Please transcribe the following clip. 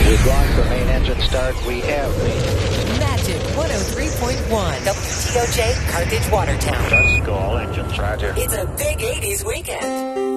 We've gone for main engine start. We have Magic 103.1 WTOJ Carthage Watertown. Let's go, all engines. Roger. It's a big 80s weekend.